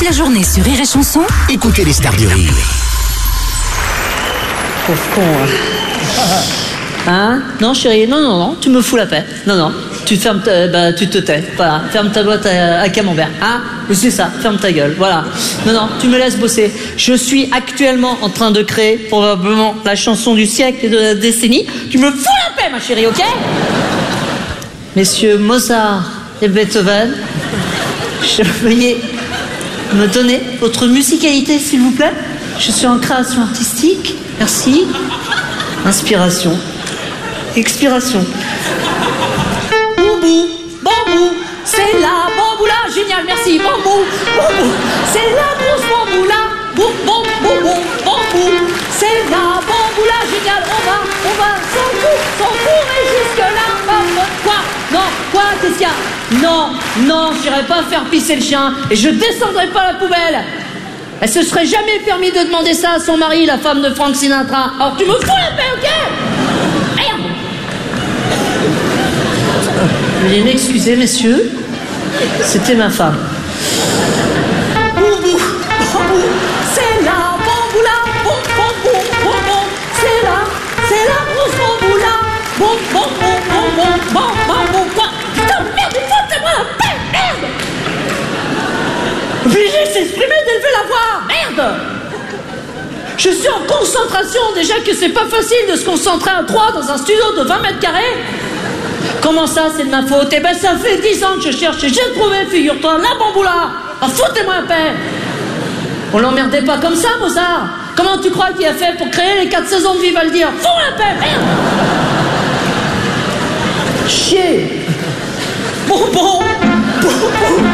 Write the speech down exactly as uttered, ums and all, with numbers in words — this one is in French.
la journée sur Rire et Chanson, Écoutez les stars du rire. Pauvre con, hein. Hein? Non, chérie, non, non, non, tu me fous la paix. Non, non, tu fermes ta, bah, tu te tais. Voilà, ferme ta boîte à, à camembert. Hein? C'est ça, ferme ta gueule. Voilà. Non, non, tu me laisses bosser. Je suis actuellement en train de créer probablement la chanson du siècle et de la décennie. Tu me fous la paix, ma chérie, ok? Messieurs Mozart et Beethoven, je veuillez me donner votre musicalité, s'il vous plaît. Je suis en création artistique. Merci. Inspiration. Expiration. Boubou, bambou, c'est la bambou là. Génial, merci. Bambou, bambou, c'est la grosse bambou là. Boum, boum, boum, boum, bambou, c'est la bambou là. Génial, on va, on va sans coup, sans courir jusque là. Quoi? Non, quoi? Qu'est-ce qu'il y a? Non, non, j'irai pas faire pisser le chien et je descendrai pas la poubelle. Elle se serait jamais permis de demander ça à son mari, la femme de Frank Sinatra. Alors tu me fous la paix, ok? Merde! Veuillez m'excuser, messieurs. C'était ma femme. Boubou, bambou, c'est la bambou là. Bon, bon, bon, bon, bon. C'est là, c'est la grosse bambou là. Bon, bon, bon, bon, bon, bon, bon, bon, quoi? Putain, merde, foutez-moi la paix, merde! Obligé de s'exprimer, d'élever la voix. Merde! Je suis en concentration. Déjà que c'est pas facile de se concentrer à trois dans un studio de vingt mètres carrés. Comment ça, c'est de ma faute? Eh ben, ça fait dix ans que je cherche et j'ai trouvé, figure-toi, la bamboula. Ah, foutez-moi la paix. On l'emmerdait pas comme ça, Mozart. Comment tu crois qu'il a fait pour créer les quatre saisons de Vivaldi? Fous la paix, merde! Chier. Bon, bon, bon, bon.